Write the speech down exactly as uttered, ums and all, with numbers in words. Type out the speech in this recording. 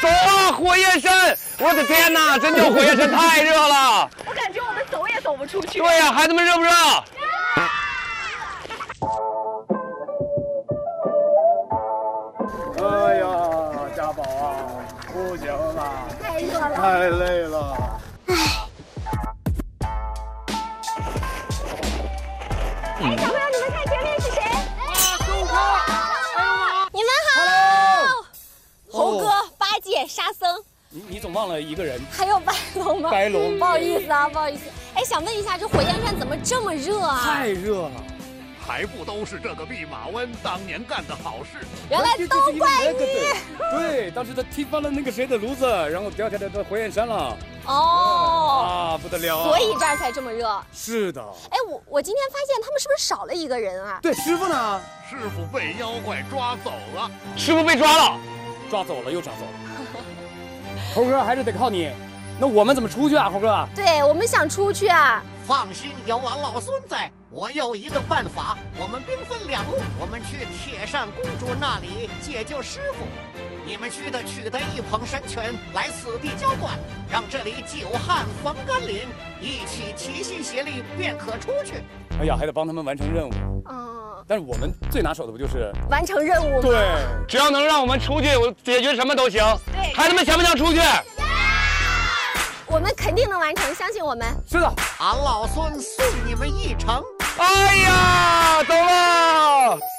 走啊，火焰山！我的天哪，真叫火焰山太热了。 我感觉我们走也走不出去。 对呀、啊，孩子们热不热？ 哎呀，家宝啊，不行了， 太热了， 太累了。 哎，哎，小朋友，你们看前面是谁？ 你们好，猴哥、八戒、沙僧。 你你总忘了一个人， 还有白龙吗？ 白龙， 不好意思啊，不好意思。哎，想问一下，这火焰山怎么这么热啊？ 太热了。 还不都是这个弼马温当年干的好事？ 原来都怪你！ 对，当时他踢翻了那个谁的炉子，然后掉下来到火焰山了。 哦， 啊，不得了啊！ 所以这儿才这么热。 是的。 哎，我我今天发现他们是不是少了一个人啊？ 对，师傅呢？ 师傅被妖怪抓走了。 师傅被抓了， 抓走了又抓走了。猴哥还是得靠你。那我们怎么出去啊，猴哥？ 对，我们想出去啊。 放心，有俺老孙在。我有一个办法，我们兵分两路，我们去铁扇公主那里解救师傅，你们去的取得一捧神拳来此地浇灌，让这里久旱逢甘霖，一起齐心协力便可出去。 哎呀，还得帮他们完成任务。 嗯， 但是我们最拿手的不就是完成任务吗？ 对， 只要能让我们出去，我解决什么都行。 对， 孩子们想不想出去？ 我们肯定能完成，相信我们。 是的， 俺老孙送你们一程。 哎呀，走了。